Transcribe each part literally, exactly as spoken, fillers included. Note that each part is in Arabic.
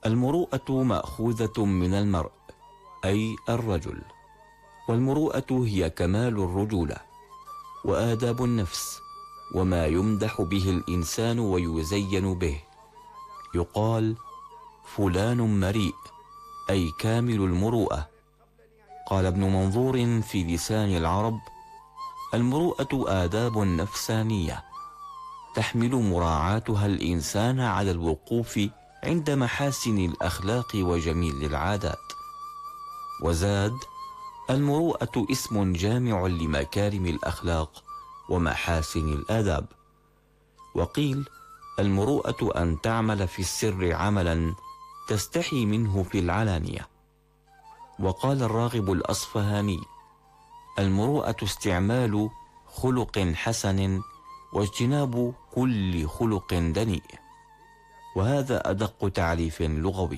المروءة مأخوذة من المرء أي الرجل، والمروءة هي كمال الرجولة وآداب النفس وما يمدح به الإنسان ويزين به. يقال فلان مريء أي كامل المروءة. قال ابن منظور في لسان العرب: المروءة آداب نفسانية تحمل مراعاتها الإنسان على الوقوف عند محاسن الأخلاق وجميل العادات. وزاد: المروءة اسم جامع لمكارم الأخلاق ومحاسن الآداب. وقيل: المروءة أن تعمل في السر عملا تستحي منه في العلانية. وقال الراغب الأصفهاني: المروءة استعمال خلق حسن واجتناب كل خلق دنيء. وهذا أدق تعريف لغوي.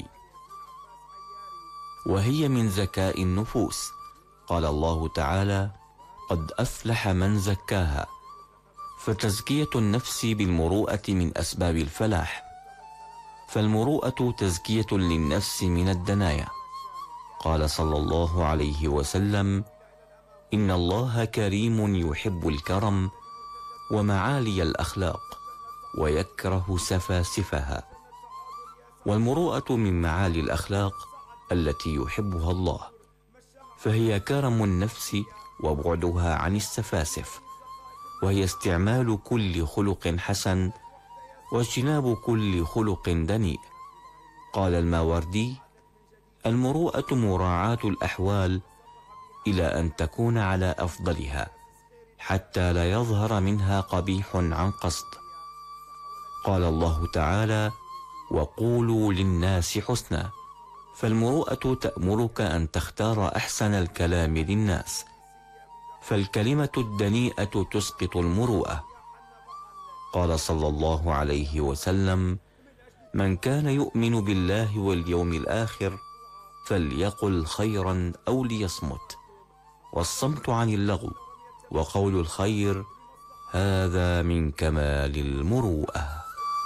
وهي من زكاء النفوس. قال الله تعالى: قد أفلح من زكاها. فتزكية النفس بالمروءة من أسباب الفلاح، فالمروءة تزكية للنفس من الدنايا. قال صلى الله عليه وسلم: إن الله كريم يحب الكرم ومعالي الأخلاق ويكره سفاسفها. والمروءة من معالي الأخلاق التي يحبها الله، فهي كرم النفس وبعدها عن السفاسف، وهي استعمال كل خلق حسن واجتناب كل خلق دنيء. قال الماوردي: المروءة مراعاة الأحوال إلى أن تكون على أفضلها حتى لا يظهر منها قبيح عن قصد. قال الله تعالى: وقولوا للناس حسنا. فالمروءة تأمرك أن تختار أحسن الكلام للناس، فالكلمة الدنيئة تسقط المروءة. قال صلى الله عليه وسلم: من كان يؤمن بالله واليوم الآخر فليقل خيرا أو ليصمت. والصمت عن اللغو وقول الخير هذا من كمال المروءة.